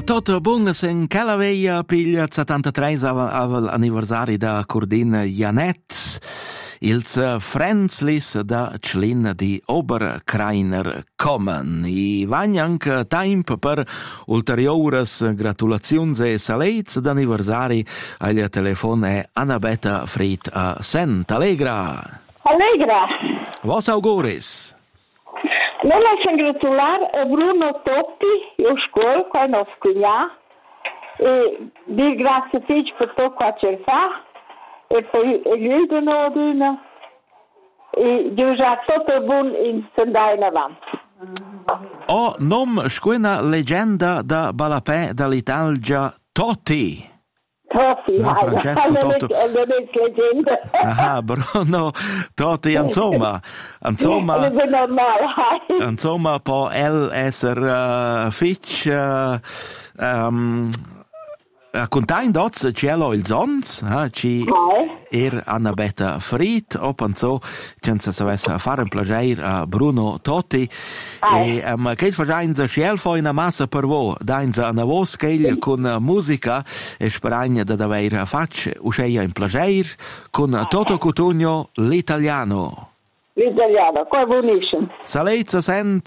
Tot bun sen Calaveia piglia 73 anniversari da Curdin Janet. Ils Frenzlis da Clin di Oberkreiner kommen. I vagnanc temp per ulteriores gratulazions e saleits d'anniversari agli telefon è Annabetta Fried a Sent. Allegra. Allegra. Vos auguris? Non lasciamo gratulare a Bruno Totti, io scuola, qua in Osculia, e dir grazie a te per tutto qua che fa, e poi gli aiutano d'una, e io già tutto buon in andare in avanti. O nom squena leggenda da Balapè dall'Italia Totti. Totti, Francesco Totti. Non è leggenda. Ah, Bruno Totti, insomma, può essere fitch contain dots cielo il zons, ci Annabetta Fried, opanzo, senza savesse fare un piacere a Bruno Totti, e che facciamo cielo foi una massa per voi, dainza una voce che con musica e speragna da aver faccia uscire in piacere con Toto Cutugno l'italiano. L'italiano, qua buonissimo. Salezza sent